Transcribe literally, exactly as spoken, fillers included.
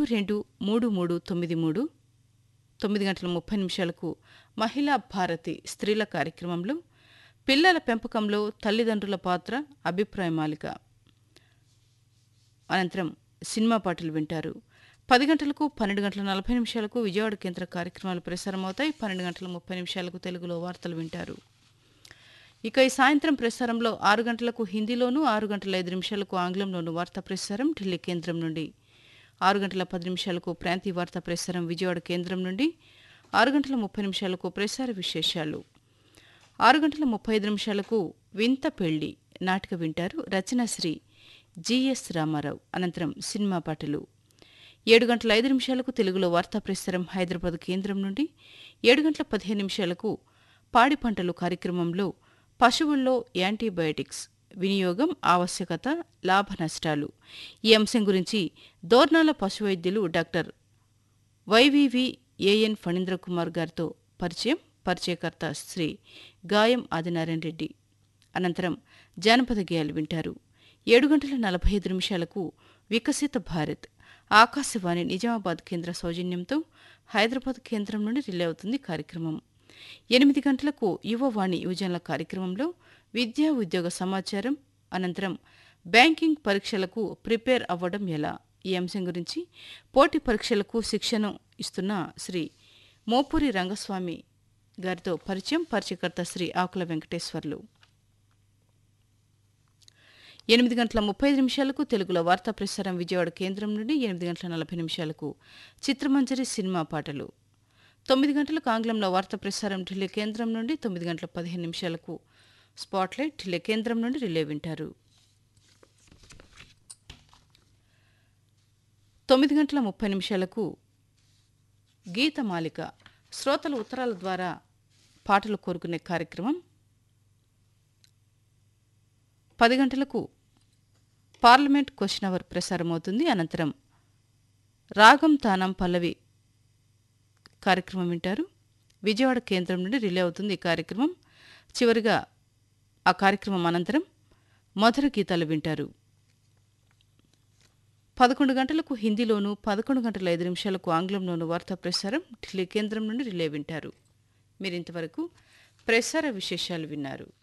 రెండు మూడు మూడు తొమ్మిది మూడు తొమ్మిది గంటల ముప్పై నిమిషాలకు మహిళా భారతి స్త్రీల కార్యక్రమంలో పిల్లల పెంపకంలో తల్లిదండ్రుల పాత్ర అభిప్రాయ మాలిక. అనంతరం సినిమా పాటలు వింటారు. పది గంటలకు పన్నెండు గంటల నలభై నిమిషాలకు విజయవాడ కేంద్ర కార్యక్రమాలు ప్రసారమవుతాయి. పన్నెండు గంటల ముప్పై నిమిషాలకు తెలుగులో వార్తలు వింటారు. ఇక ఈ సాయంత్రం ప్రసారంలో ఆరు గంటలకు హిందీలోను, ఆరు గంటల ఐదు నిమిషాలకు ఆంగ్లంలోను వార్తా ప్రసారం ఢిల్లీ కేంద్రం నుండి, ఆరు గంటల పది నిమిషాలకు ప్రాంతీయ వార్తా ప్రసారం విజయవాడ కేంద్రం నుండి, ఆరు గంటల ముప్పై నిమిషాలకు ప్రసార విశేషాలు, ఆరు గంటల ముప్పై ఐదు నిమిషాలకు వింత పెళ్లి నాటిక వింటారు. రచన శ్రీ జిఎస్ రామారావు. అనంతరం సినిమా పాటలు. ఏడు గంటల ఐదు నిమిషాలకు తెలుగులో వార్తా ప్రసారం హైదరాబాద్ కేంద్రం నుండి, ఏడు గంటల పదిహేను నిమిషాలకు పాడి పంటలు కార్యక్రమంలో పశువుల్లో యాంటీబయాటిక్స్ వినియోగం, ఆవశ్యకత, లాభ నష్టాలు ఈ అంశం గురించి దోర్నాల పశు వైద్యులు doctor YVV AN Phanindra Kumar గారితో పరిచయం. పరిచయకర్త శ్రీ గాయం ఆదినారాయణ రెడ్డి. అనంతరం జానపద గేయాలు వింటారు. ఏడు గంటల నలభై ఐదు నిమిషాలకు వికసిత భారత్ ఆకాశవాణి నిజామాబాద్ కేంద్ర సౌజన్యంతో హైదరాబాద్ కేంద్రం నుండి రిలే అవుతుంది కార్యక్రమం. ఎనిమిది గంటలకు యువవాణి యువజనుల కార్యక్రమంలో విద్యా ఉద్యోగ సమాచారం, అనంతరం బ్యాంకింగ్ పరీక్షలకు ప్రిపేర్ అవ్వడం ఎలా ఈ అంశం గురించి పోటీ పరీక్షలకు శిక్షణ ఇస్తున్న శ్రీ మోపూరి రంగస్వామి గారితో పరిచయం. పరిచయకర్త శ్రీ ఆకుల వెంకటేశ్వర్లు. ఎనిమిది గంటల ముప్పై ఐదు నిమిషాలకు తెలుగులో వార్తా ప్రసారం విజయవాడ కేంద్రం నుండి, ఎనిమిది గంటల నలభై నిమిషాలకు చిత్రమంజరి సినిమా పాటలు, తొమ్మిది గంటలకు ఆంగ్లంలో వార్తా ప్రసారం ఢిల్లీ కేంద్రం నుండి, తొమ్మిది గంటల పదిహేను నిమిషాలకు స్పాట్లైట్ ఢిల్లీ కేంద్రం నుండి రిలే వింటారు. తొమ్మిది గంటల ముప్పై నిమిషాలకు గీతమాలిక శ్రోతల ఉత్తరాల ద్వారా పాటలు కోరుకునే కార్యక్రమం. పది గంటలకు పార్లమెంట్ క్వశ్చన్ అవర్ ప్రసారమవుతుంది. అనంతరం రాగం తానం పల్లవి కార్యక్రమం వింటారు. విజయవాడ కేంద్రం నుండి రిలే అవుతుంది ఈ కార్యక్రమం. చివరిగా ఆ కార్యక్రమం అనంతరం మధుర గీతాలు వింటారు. పదకొండు గంటలకు హిందీలోను, పదకొండు గంటల ఐదు నిమిషాలకు ఆంగ్లంలోను వార్తా ప్రసారం ఢిల్లీ కేంద్రం నుండి రిలే వింటారు. మీరింతవరకు ప్రసార విశేషాలు విన్నారు.